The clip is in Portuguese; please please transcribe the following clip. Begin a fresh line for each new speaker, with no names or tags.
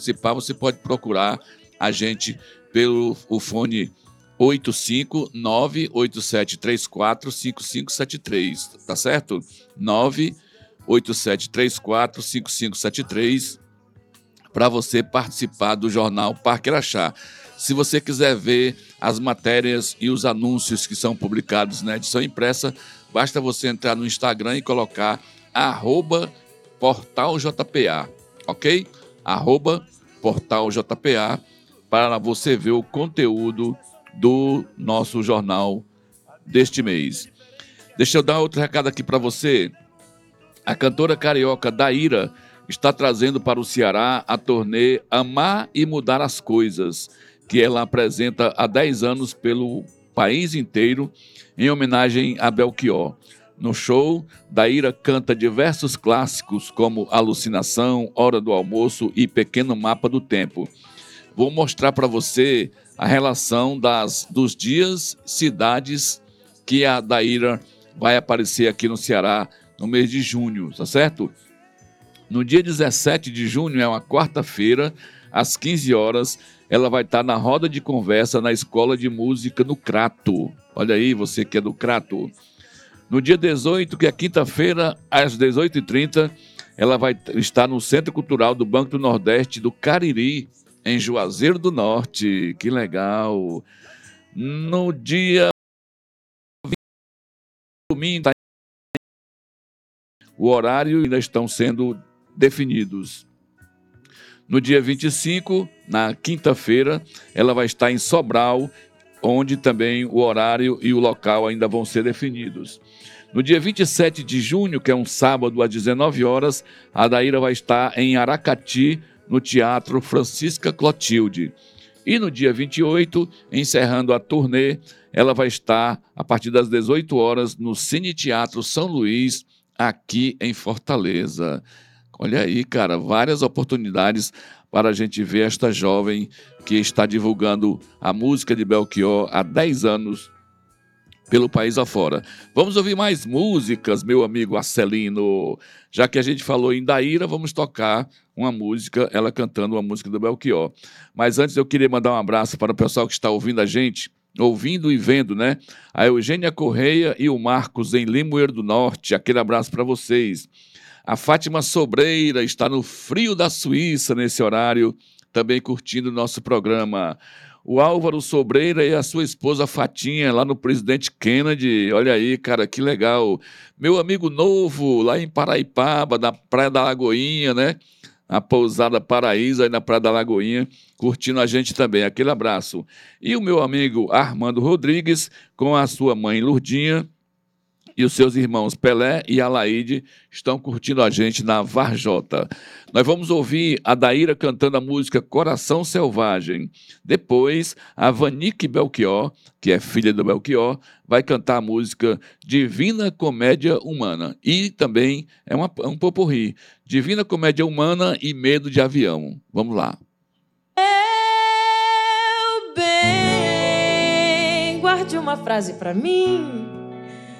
participar, você pode procurar a gente pelo o fone 859-8734-5573, tá certo? 98734-5573, para você participar do jornal Parque Araxá. Se você quiser ver as matérias e os anúncios que são publicados na edição impressa, basta você entrar no Instagram e colocar @portaljpa, ok? @portaljpa, para você ver o conteúdo do nosso jornal deste mês. Deixa eu dar outro recado aqui para você. A cantora carioca Daíra está trazendo para o Ceará a turnê Amar e Mudar as Coisas, que ela apresenta há 10 anos pelo país inteiro, em homenagem a Belchior. No show, Daíra canta diversos clássicos como Alucinação, Hora do Almoço e Pequeno Mapa do Tempo. Vou mostrar para você a relação dos dias, cidades que a Daíra vai aparecer aqui no Ceará no mês de junho, tá certo? No dia 17 de junho, é uma quarta-feira, às 15 horas, ela vai estar na roda de conversa na Escola de Música no Crato. Olha aí, você que é do Crato. No dia 18, que é quinta-feira, às 18h30, ela vai estar no Centro Cultural do Banco do Nordeste do Cariri, em Juazeiro do Norte. Que legal! No dia domingo, o horário ainda estão sendo definidos. No dia 25, na quinta-feira, ela vai estar em Sobral, onde também o horário e o local ainda vão ser definidos. No dia 27 de junho, que é um sábado, às 19 horas, a Daíra vai estar em Aracati, no Teatro Francisca Clotilde. E no dia 28, encerrando a turnê, ela vai estar, a partir das 18 horas, no Cine Teatro São Luís, aqui em Fortaleza. Olha aí, cara, várias oportunidades para a gente ver esta jovem que está divulgando a música de Belchior há 10 anos pelo país afora. Vamos ouvir mais músicas, meu amigo Arcelino. Já que a gente falou em Daíra, vamos tocar uma música, ela cantando uma música do Belchior. Mas antes eu queria mandar um abraço para o pessoal que está ouvindo a gente, ouvindo e vendo, né? A Eugênia Correia e o Marcos em Limoeiro do Norte. Aquele abraço para vocês. A Fátima Sobreira está no frio da Suíça nesse horário, também curtindo o nosso programa. O Álvaro Sobreira e a sua esposa Fatinha, lá no Presidente Kennedy. Olha aí, cara, que legal. Meu amigo Novo, lá em Paraipaba, na Praia da Lagoinha, né? A pousada Paraíso, aí na Praia da Lagoinha, curtindo a gente também. Aquele abraço. E o meu amigo Armando Rodrigues, com a sua mãe Lurdinha, e os seus irmãos Pelé e Alaide estão curtindo a gente na Varjota. Nós vamos ouvir a Daíra cantando a música Coração Selvagem. Depois, a Vanique Belchior, que é filha do Belchior, vai cantar a música Divina Comédia Humana. E também é um popurrí. Divina Comédia Humana e Medo de Avião. Vamos lá.
Meu bem, guarde uma frase pra mim.